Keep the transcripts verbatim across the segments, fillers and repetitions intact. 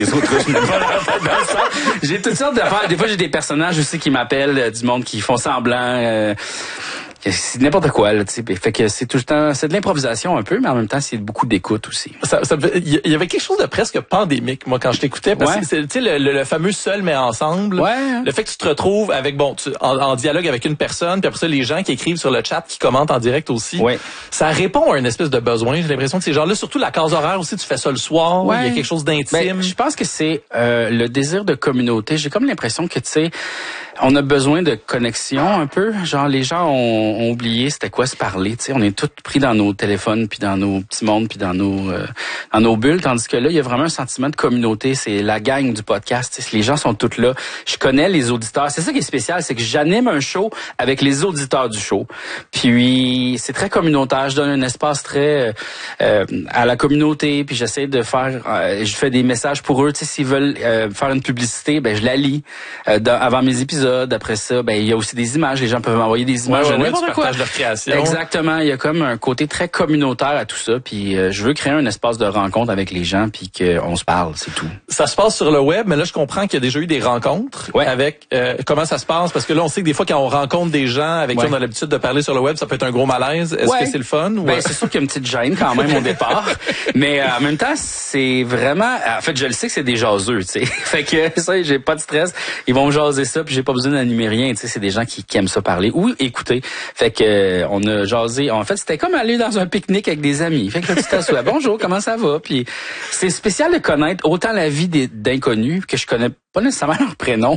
Les autruches, mais pas dans ça. J'ai toutes sortes d'affaires. Des fois, j'ai des personnages aussi qui m'appellent, euh, du monde qui font semblant. Euh, c'est n'importe quoi, là, tu sais. Fait que c'est tout le temps, c'est de l'improvisation un peu, mais en même temps, c'est beaucoup d'écoute aussi. Ça, ça, il y avait quelque chose de presque pandémique, moi, quand je t'écoutais, parce ouais. que c'est, tu sais, le, le, le fameux seul mais ensemble. Ouais. Le fait que tu te retrouves avec, bon, tu, en, en dialogue avec une personne, puis après ça, les gens qui écrivent sur le chat, qui commentent en direct aussi. Ouais. Ça répond à une espèce de besoin. J'ai l'impression que ces gens-là, surtout la case horaire aussi, tu fais ça le soir. Ouais. Il y a quelque chose d'intime. Ben, je pense que c'est euh, le désir de communauté. J'ai comme l'impression que, tu sais, on a besoin de connexion un peu. Genre, les gens ont, ont oublié c'était quoi se parler. Tu sais, on est tous pris dans nos téléphones, puis dans nos petits mondes, puis dans nos euh, dans nos bulles. Tandis que là, il y a vraiment un sentiment de communauté. C'est la gang du podcast. Tu sais, les gens sont tous là. Je connais les auditeurs. C'est ça qui est spécial, c'est que j'anime un show avec les auditeurs du show. Puis c'est très communautaire. Je donne un espace très euh, à la communauté. Puis j'essaie de faire. Euh, je fais des messages pour eux. Tu sais, s'ils veulent euh, faire une publicité, ben je la lis euh, dans, avant mes épisodes. Après ça, ben il y a aussi des images. Les gens peuvent m'envoyer des images. Ouais, ouais, de ouais, tu quoi. partages leur création. Exactement. Il y a comme un côté très communautaire à tout ça. Puis euh, je veux créer un espace de rencontre avec les gens, puis qu'on se parle, c'est tout. Ça se passe sur le web, mais là je comprends qu'il y a déjà eu des rencontres. Ouais. Avec euh, comment ça se passe, parce que là on sait que des fois quand on rencontre des gens avec ouais. qui on a l'habitude de parler sur le web, ça peut être un gros malaise. Est-ce ouais. que c'est le fun? Ou... Ben c'est sûr qu'il y a une petite gêne quand même au départ, mais euh, en même temps c'est vraiment. En fait, je le sais que c'est des jaseux, tu sais. Fait que ça, j'ai pas de stress. Ils vont me jaser ça, puis j'ai pas besoin d'animer rien. Tu sais, c'est des gens qui, qui aiment ça parler ou écouter. Fait que euh, on a jasé. En fait, c'était comme aller dans un pique-nique avec des amis. Fait que là, tu t'assois. Bonjour, comment ça va? Puis c'est spécial de connaître autant la vie des, d'inconnus que je connais pas nécessairement leur prénom.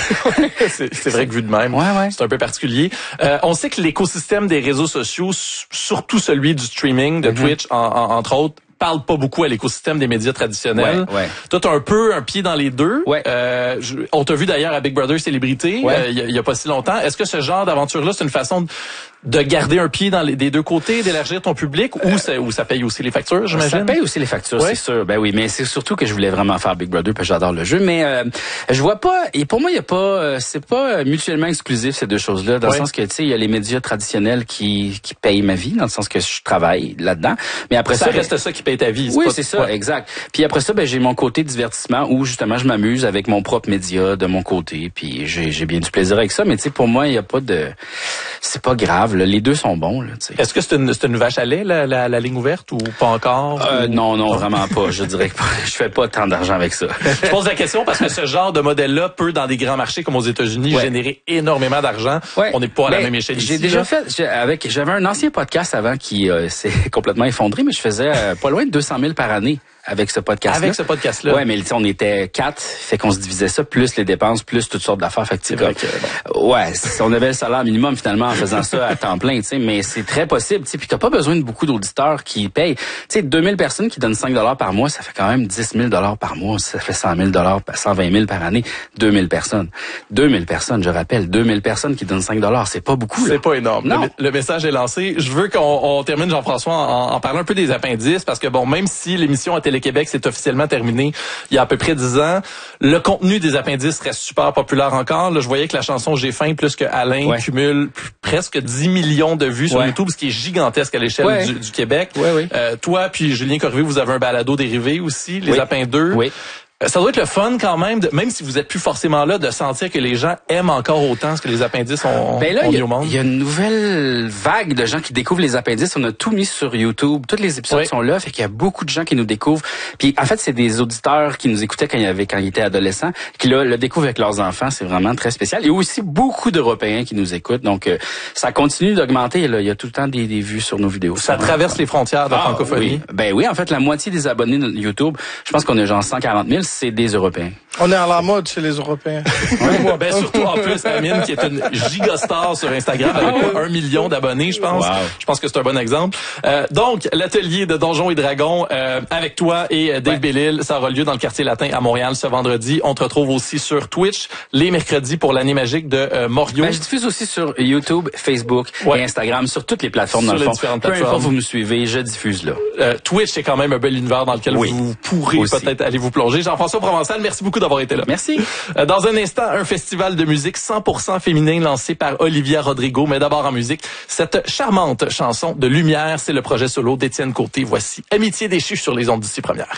c'est, c'est vrai que vu de même, ouais, ouais. c'est un peu particulier. Euh, on sait que l'écosystème des réseaux sociaux, surtout celui du streaming, de mm-hmm. Twitch, en, en, entre autres, parle pas beaucoup à l'écosystème des médias traditionnels. Ouais, ouais. Toi, t'as un peu un pied dans les deux. Ouais. Euh, je, on t'a vu d'ailleurs à Big Brother Célébrité, il ouais. euh, y, y a pas si longtemps. Est-ce que ce genre d'aventure-là, c'est une façon de, de garder un pied dans les des deux côtés, d'élargir ton public, ou, ça, ou ça paye aussi les factures, j'imagine? Ça paye aussi les factures, ouais. c'est sûr. Ben oui, mais c'est surtout que je voulais vraiment faire Big Brother, parce que j'adore le jeu. Mais euh, je vois pas, et pour moi, il y a pas, euh, c'est pas mutuellement exclusif ces deux choses-là, dans ouais. le sens que tu sais, il y a les médias traditionnels qui qui payent ma vie, dans le sens que je travaille là-dedans. Mais après ça, ça reste ça qui paye ta vie. Oui, pas... c'est ça, ouais. exact. Puis après ça, ben j'ai mon côté divertissement où justement je m'amuse avec mon propre média de mon côté, puis j'ai j'ai bien du plaisir avec ça. Mais tu sais, pour moi, il y a pas de, c'est pas grave. Là. Les deux sont bons. Là, est-ce que c'est une, c'est une vache à lait, la, la, la ligne ouverte, ou pas encore? Euh, ou... Non, non, vraiment pas. Je dirais que je fais pas tant d'argent avec ça. Je pose la question parce que ce genre de modèle-là peut, dans des grands marchés comme aux États-Unis, ouais. générer énormément d'argent. Ouais. On n'est pas à ben, la même échelle j'ai ici. Déjà là. fait, j'ai, avec, j'avais un ancien podcast avant qui euh, s'est complètement effondré, mais je faisais euh, pas loin de deux cent mille par année. Avec ce podcast-là. Avec ce podcast-là. Ouais, mais on était quatre, fait qu'on se divisait ça, plus les dépenses, plus toutes sortes d'affaires. Fait que, c'est vrai que, bon. Ouais, on avait le salaire minimum finalement en faisant ça à temps plein, tu sais, mais c'est très possible, tu sais, puis t'as pas besoin de beaucoup d'auditeurs qui payent. Tu sais, deux mille personnes qui donnent cinq dollars par mois, ça fait quand même dix mille dollars par mois, ça fait cent mille dollars, cent vingt mille par année, deux mille personnes. deux mille personnes, je rappelle, deux mille personnes qui donnent cinq dollars, c'est pas beaucoup, là. C'est pas énorme. Non. Le, le message est lancé. Je veux qu'on on termine, Jean-François, en, en parlant un peu des appendices, parce que bon, même si l'émission à Télé-Québec c'est officiellement terminé il y a à peu près dix ans. Le contenu des appendices reste super populaire encore. Là, je voyais que la chanson J'ai faim plus que Alain ouais. cumule p- presque dix millions de vues sur ouais. YouTube, ce qui est gigantesque à l'échelle ouais. du, du Québec. Ouais, ouais. Euh, toi puis Julien Corriveau, vous avez un balado dérivé aussi, Les oui. Appins deux. Oui. Ça doit être le fun quand même, de, même si vous êtes plus forcément là, de sentir que les gens aiment encore autant ce que les appendices ont, ben là, ont mis a, au monde. Il y a une nouvelle vague de gens qui découvrent les appendices. On a tout mis sur YouTube. Tous les épisodes oui. sont là. Fait qu'il y a beaucoup de gens qui nous découvrent. Puis en fait, c'est des auditeurs qui nous écoutaient quand il y avait, quand ils étaient adolescents, qui là, le découvrent avec leurs enfants. C'est vraiment très spécial. Il y a aussi beaucoup d'Européens qui nous écoutent. Donc, euh, ça continue d'augmenter. Là. Il y a tout le temps des, des vues sur nos vidéos. Ça traverse les frontières de la ah, francophonie. Oui. Ben oui, en fait, la moitié des abonnés de YouTube, je pense qu'on a genre cent quarante mille, c'est des Européens. On est à la mode chez les Européens. Ouais, ben surtout en plus, Amine, qui est une gigastar sur Instagram avec ah, ouais. un million d'abonnés, je pense. Wow. Je pense que c'est un bon exemple. Euh, donc, l'atelier de Donjons et Dragons euh, avec toi et Dave ouais. Bellil, ça aura lieu dans le quartier latin à Montréal ce vendredi. On te retrouve aussi sur Twitch les mercredis pour l'année magique de euh, Morio. Ben, je diffuse aussi sur YouTube, Facebook ouais. et Instagram, sur toutes les plateformes sur dans le les fond. Peu importe vous me suivez, je diffuse là. Euh, Twitch, c'est quand même un bel univers dans lequel oui. vous pourrez aussi. Peut-être aller vous plonger. Jean-François Provençal, merci beaucoup d'avoir été là. Merci. Dans un instant, un festival de musique cent pour cent féminin lancé par Olivia Rodrigo. Mais d'abord en musique, cette charmante chanson de Lumière, c'est le projet solo d'Étienne Côté. Voici Amitié déchue sur les ondes d'ici première.